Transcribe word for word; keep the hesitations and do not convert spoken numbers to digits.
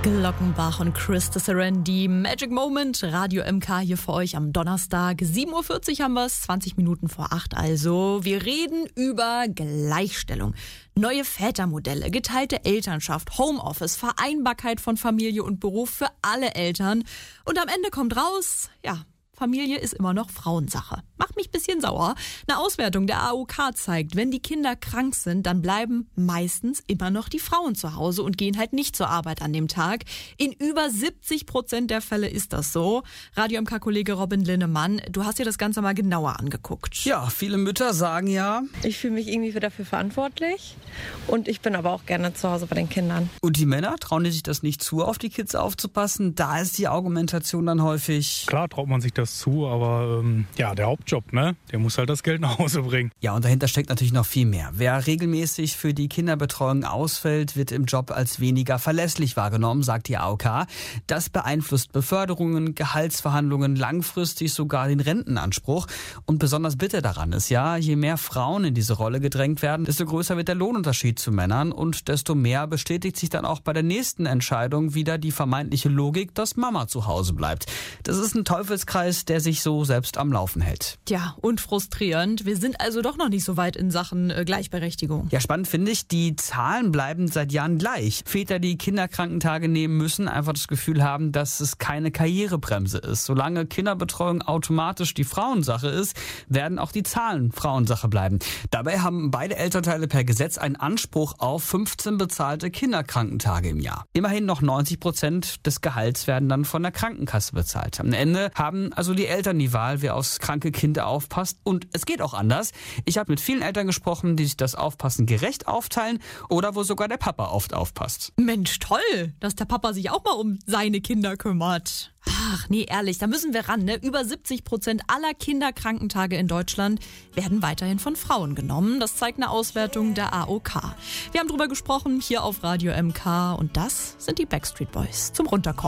Glockenbach und Chris Serendi, Magic Moment, Radio M K hier für euch am Donnerstag. sieben Uhr vierzig haben wir es, zwanzig Minuten vor acht also. Wir reden über Gleichstellung, neue Vätermodelle, geteilte Elternschaft, Homeoffice, Vereinbarkeit von Familie und Beruf für alle Eltern. Und am Ende kommt raus, ja, Familie ist immer noch Frauensache. Macht mich ein bisschen sauer. Eine Auswertung der A O K zeigt, wenn die Kinder krank sind, dann bleiben meistens immer noch die Frauen zu Hause und gehen halt nicht zur Arbeit an dem Tag. In über siebzig Prozent der Fälle ist das so. Radio M K-Kollege Robin Linnemann, du hast dir das Ganze mal genauer angeguckt. Ja, viele Mütter sagen ja. Ich fühle mich irgendwie dafür verantwortlich und ich bin aber auch gerne zu Hause bei den Kindern. Und die Männer, trauen die sich das nicht zu, auf die Kids aufzupassen? Da ist die Argumentation dann häufig. Klar traut man sich das zu, aber ähm, ja, der Hauptjob, ne? Der muss halt das Geld nach Hause bringen. Ja, und dahinter steckt natürlich noch viel mehr. Wer regelmäßig für die Kinderbetreuung ausfällt, wird im Job als weniger verlässlich wahrgenommen, sagt die A O K. Das beeinflusst Beförderungen, Gehaltsverhandlungen, langfristig sogar den Rentenanspruch. Und besonders bitter daran ist ja, je mehr Frauen in diese Rolle gedrängt werden, desto größer wird der Lohnunterschied zu Männern und desto mehr bestätigt sich dann auch bei der nächsten Entscheidung wieder die vermeintliche Logik, dass Mama zu Hause bleibt. Das ist ein Teufelskreis, der sich so selbst am Laufen hält. Ja, und frustrierend. Wir sind also doch noch nicht so weit in Sachen äh, Gleichberechtigung. Ja, spannend finde ich, die Zahlen bleiben seit Jahren gleich. Väter, die Kinderkrankentage nehmen müssen, einfach das Gefühl haben, dass es keine Karrierebremse ist. Solange Kinderbetreuung automatisch die Frauensache ist, werden auch die Zahlen Frauensache bleiben. Dabei haben beide Elternteile per Gesetz einen Anspruch auf fünfzehn bezahlte Kinderkrankentage im Jahr. Immerhin noch neunzig Prozent des Gehalts werden dann von der Krankenkasse bezahlt. Am Ende haben also die Eltern die Wahl, wer aufs kranke Kind aufpasst. Und es geht auch anders. Ich habe mit vielen Eltern gesprochen, die sich das Aufpassen gerecht aufteilen oder wo sogar der Papa oft aufpasst. Mensch, toll, dass der Papa sich auch mal um seine Kinder kümmert. Ach, nee, ehrlich, da müssen wir ran, ne? Über siebzig Prozent aller Kinderkrankentage in Deutschland werden weiterhin von Frauen genommen. Das zeigt eine Auswertung der A O K. Wir haben drüber gesprochen hier auf Radio M K und das sind die Backstreet Boys zum Runterkommen.